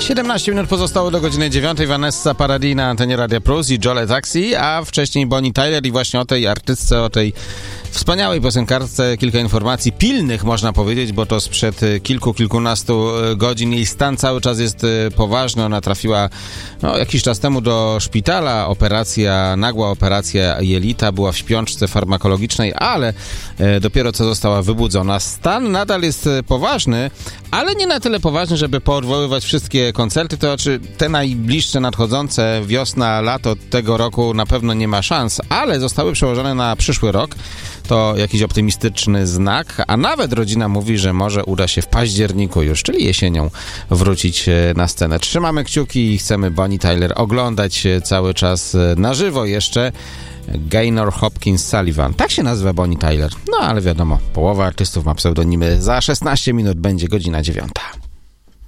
17 minut pozostało do godziny 9. Vanessa Paradis na antenie Radia Plus i Jole Taxi, a wcześniej Bonnie Tyler i właśnie o tej artystce, o tej wspaniałej piosenkarce kilka informacji pilnych, można powiedzieć, bo to sprzed kilkunastu godzin. Jej stan cały czas jest poważny. Ona trafiła jakiś czas temu do szpitala. Nagła operacja jelita, była w śpiączce farmakologicznej, ale dopiero co została wybudzona. Stan nadal jest poważny, ale nie na tyle poważny, żeby poodwoływać wszystkie koncerty. To znaczy te najbliższe nadchodzące, wiosna, lato tego roku na pewno nie ma szans, ale zostały przełożone na przyszły rok. To jakiś optymistyczny znak, a nawet rodzina mówi, że może uda się w październiku już, czyli jesienią, wrócić na scenę. Trzymamy kciuki i chcemy Bonnie Tyler oglądać cały czas na żywo jeszcze. Gaynor Hopkins Sullivan. Tak się nazywa Bonnie Tyler. No ale wiadomo, połowa artystów ma pseudonimy. Za 16 minut będzie godzina 9.